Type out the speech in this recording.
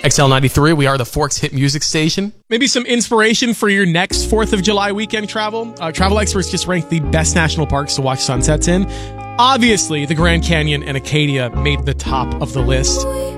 XL93, we are the Forks Hit Music Station. Maybe some inspiration for your next 4th of July weekend travel. Travel experts just ranked the best national parks to watch sunsets in. Obviously, the Grand Canyon and Acadia made the top of the list.